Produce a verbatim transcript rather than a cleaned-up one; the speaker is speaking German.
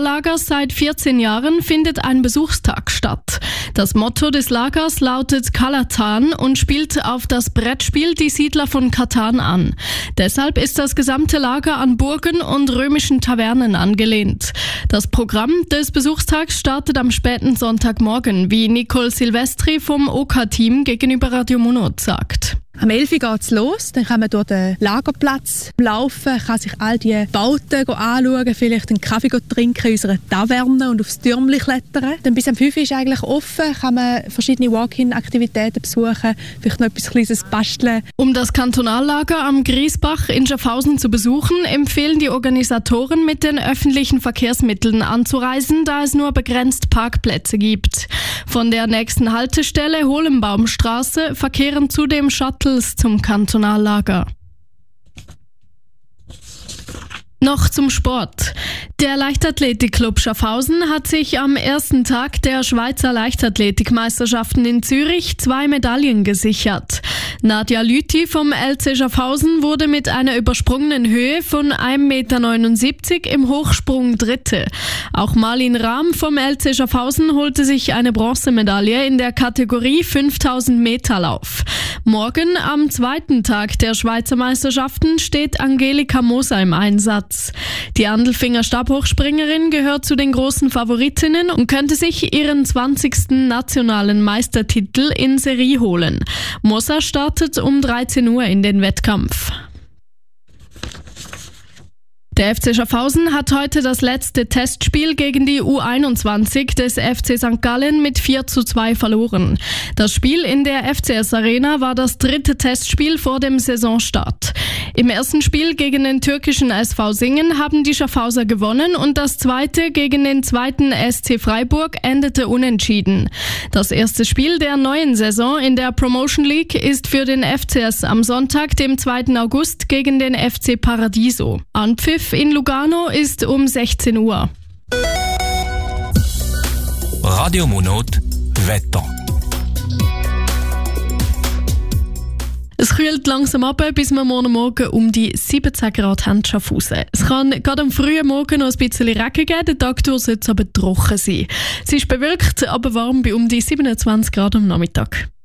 Kantonallagers seit vierzehn Jahren findet ein Besuchstag statt. Das Motto des Lagers lautet Kalatan und spielt auf das Brettspiel Die Siedler von Catan an. Deshalb ist das gesamte Lager an Burgen und römischen Tavernen angelehnt. Das Programm des Besuchstags startet am späten Sonntagmorgen, wie Nicole Silvestri vom O K-Team gegenüber Radio Monot sagt. Am elf Uhr geht es los, dann kann man durch den Lagerplatz laufen, kann sich all die Bauten anschauen, vielleicht einen Kaffee trinken in unserer Taverne und aufs Türmchen klettern. Dann bis am fünf Uhr ist eigentlich offen, kann man verschiedene Walk-in-Aktivitäten besuchen, vielleicht noch etwas Kleines basteln. Um das Kantonallager am Griesbach in Schaffhausen zu besuchen, empfehlen die Organisatoren, mit den öffentlichen Verkehrsmitteln anzureisen, da es nur begrenzt Parkplätze gibt. Von der nächsten Haltestelle Holenbaumstraße verkehren zudem Shuttle zum Kantonallager. Noch zum Sport. Der Leichtathletikclub Schaffhausen hat sich am ersten Tag der Schweizer Leichtathletikmeisterschaften in Zürich zwei Medaillen gesichert. Nadja Lüthi vom L C Schaffhausen wurde mit einer übersprungenen Höhe von ein Meter neunundsiebzig im Hochsprung Dritte. Auch Marlin Rahm vom L C Schaffhausen holte sich eine Bronzemedaille in der Kategorie fünftausend Meter Lauf. Morgen, am zweiten Tag der Schweizer Meisterschaften, steht Angelika Moser im Einsatz. Die Andelfinger Stabhochspringerin gehört zu den großen Favoritinnen und könnte sich ihren zwanzigsten nationalen Meistertitel in Serie holen. Moser startet um dreizehn Uhr in den Wettkampf. Der F C Schaffhausen hat heute das letzte Testspiel gegen die U einundzwanzig des F C Sankt Gallen mit vier zu zwei verloren. Das Spiel in der F C S Arena war das dritte Testspiel vor dem Saisonstart. Im ersten Spiel gegen den türkischen S V Singen haben die Schaffhauser gewonnen und das zweite gegen den zweiten S C Freiburg endete unentschieden. Das erste Spiel der neuen Saison in der Promotion League ist für den F C S am Sonntag, dem zweiten August, gegen den F C Paradiso. Anpfiff in Lugano ist um sechzehn Uhr. Radio Monot Wetter. Es kühlt langsam ab, bis wir morgen Morgen um die siebzehn Grad haben Schaffhausen. Es kann gerade am frühen Morgen noch ein bisschen Regen geben, der Tag durch soll es aber trocken sein. Es ist bewölkt, aber warm bei um die siebenundzwanzig Grad am Nachmittag.